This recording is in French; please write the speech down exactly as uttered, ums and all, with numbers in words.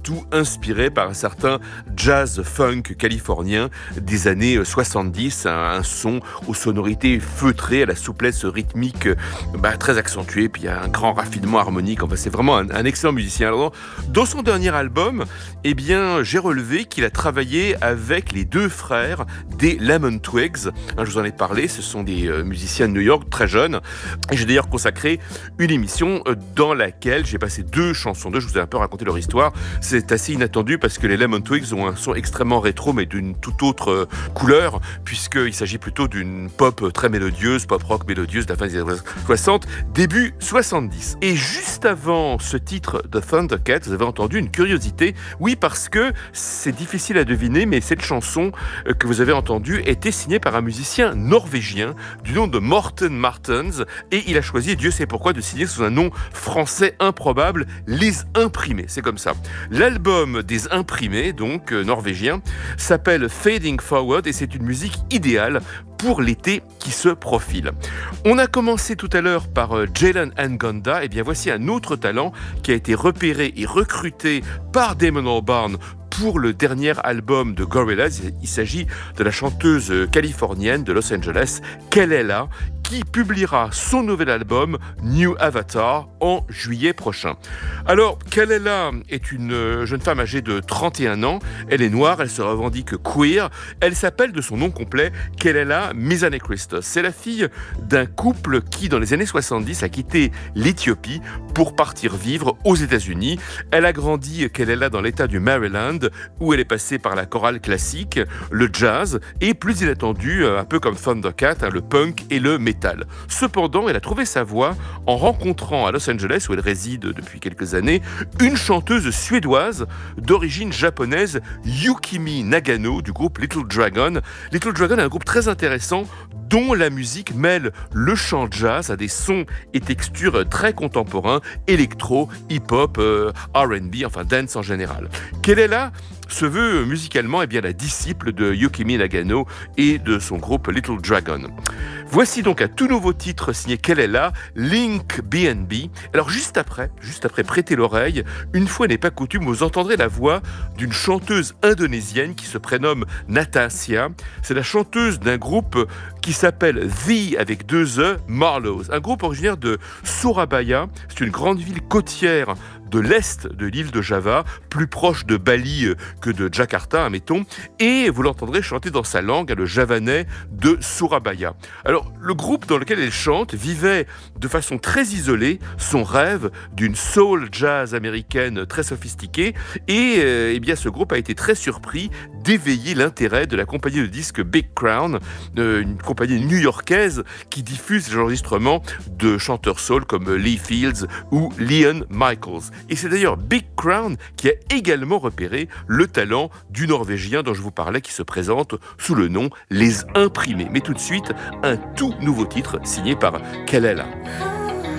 tout inspiré par un certain jazz funk californien des années soixante-dix, un, un son aux sonorités feutrées, à la souplesse rythmique bah, très accentuée, puis il y a un grand raffinement harmonique. Enfin, c'est vraiment un, un excellent musicien. Alors, dans son dernier album, eh bien, j'ai relevé qu'il a travaillé avec les deux frères des Lemon Twigs. Hein, je vous en ai parlé, ce sont des euh, musiciens de New York très jeunes. Et j'ai d'ailleurs consacré une émission euh, dans laquelle j'ai passé deux chansons d'eux. Je vous ai un peu raconté leur histoire. C'est assez inattendu parce que les Lemon Twigs ont un son extrêmement rétro, mais d'une toute autre euh, couleur, puisqu'il s'agit plutôt d'une pop très mélodieuse, pop rock mélodieuse de la fin des années soixante, début soixante-dix. Et juste avant ce titre de Thundercat, vous avez entendu une curiosité. Oui, parce que c'est difficile à deviner, mais cette chanson euh, que vous avez entendue était signée par un musicien norvégien du nom de Morten Martens, et il a choisi, Dieu sait pourquoi, de signer sous un nom français improbable, Les Imprimés. C'est comme ça. L'album des Imprimés, donc euh, norvégien, s'appelle Fading Forward, et c'est une musique idéale pour l'été qui se profile. On a commencé tout à l'heure par euh, Jalen Ngonda, et bien voici un autre talent qui a été repéré et recruté par Damon Albarn pour le dernier album de Gorillaz. Il s'agit de la chanteuse californienne de Los Angeles, Kelela, qui publiera son nouvel album New Avatar en juillet prochain. Alors, Kelela est une jeune femme âgée de trente et un ans. Elle est noire, elle se revendique queer. Elle s'appelle de son nom complet Kelela Mizane Christos. C'est la fille d'un couple qui, dans les années soixante-dix, a quitté l'Éthiopie pour partir vivre aux États-Unis. Elle a grandi, Kelela, dans l'État du Maryland, où elle est passée par la chorale classique, le jazz et, plus inattendu, un peu comme Thundercat, hein, le punk et le metal. Cependant, elle a trouvé sa voie en rencontrant à Los Angeles, où elle réside depuis quelques années, une chanteuse suédoise d'origine japonaise, Yukimi Nagano, du groupe Little Dragon. Little Dragon est un groupe très intéressant dont la musique mêle le chant jazz à des sons et textures très contemporains, électro, hip-hop, euh, R and B, enfin dance en général. Kelela se veut musicalement eh bien, la disciple de Yukimi Nagano et de son groupe Little Dragon. Voici donc un tout nouveau titre signé Kelela, Link B and B. Alors juste après, juste après prêtez l'oreille, une fois n'est pas coutume, vous entendrez la voix d'une chanteuse indonésienne qui se prénomme Natasha. C'est la chanteuse d'un groupe qui s'appelle The, avec deux E, Marlows. Un groupe originaire de Surabaya, c'est une grande ville côtière de l'est de l'île de Java, plus proche de Bali que de Jakarta, admettons, et vous l'entendrez chanter dans sa langue, le javanais de Surabaya. Alors, le groupe dans lequel elle chante vivait de façon très isolée son rêve d'une soul jazz américaine très sophistiquée, et euh, eh bien, ce groupe a été très surpris d'éveiller l'intérêt de la compagnie de disques Big Crown, euh, une compagnie new-yorkaise qui diffuse les enregistrements de chanteurs soul comme Lee Fields ou Leon Michaels. Et c'est d'ailleurs Big Crown qui a également repéré le talent du Norvégien dont je vous parlais, qui se présente sous le nom Les Imprimés. Mais tout de suite, un tout nouveau titre signé par Kelela.